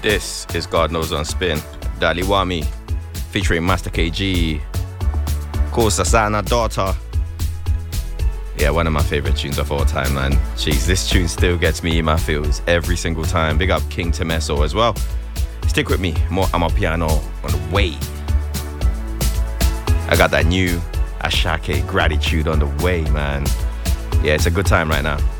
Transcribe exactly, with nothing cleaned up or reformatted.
This is God Knows on Spin. Daliwami featuring Master K G. Called Sasana Daughter. Yeah, one of my favorite tunes of all time, man. Jeez, this tune still gets me in my feels every single time. Big up King Temeso as well. Stick with me. More Amapiano on the way. I got that new Ashake Gratitude on the way, man. Yeah, it's a good time right now.